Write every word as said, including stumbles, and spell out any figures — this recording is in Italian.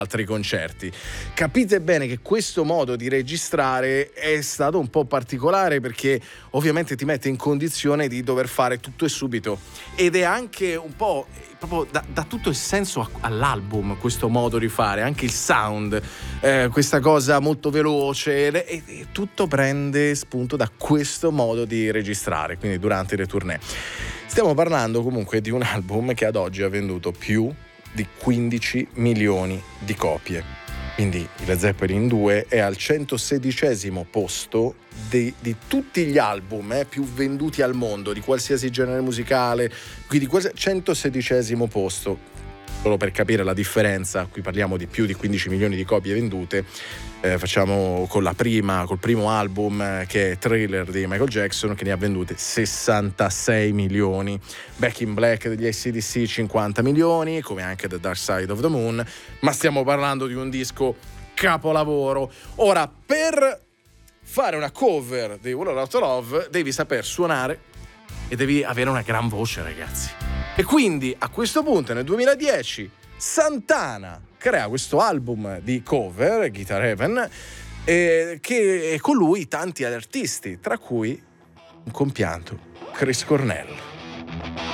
altri concerti. Capite bene che questo modo di registrare è stato un po' particolare, perché ovviamente ti mette in condizione di dover fare tutto e subito, ed è anche un po' proprio da, da tutto il senso a, all'album questo modo di fare, anche il sound, eh, questa cosa molto veloce, e, e tutto prende spunto da questo modo di registrare, quindi durante le tournée. Stiamo parlando comunque di un album che ad oggi ha venduto più di quindici milioni di copie, quindi i Led Zeppelin due è al centosedicesimo posto di, di tutti gli album eh, più venduti al mondo, di qualsiasi genere musicale, quindi quasi centosedicesimo posto. Solo per capire la differenza, qui parliamo di più di quindici milioni di copie vendute, eh, facciamo con la prima, col primo album eh, che è Thriller di Michael Jackson, che ne ha vendute sessantasei milioni, Back in Black degli A C D C cinquanta milioni, come anche The Dark Side of the Moon, ma stiamo parlando di un disco capolavoro. Ora, per fare una cover di Wall Out of Love devi saper suonare e devi avere una gran voce, ragazzi. E quindi a questo punto nel duemiladieci Santana crea questo album di cover, Guitar Heaven, eh, che con lui tanti artisti, tra cui un compianto Chris Cornell.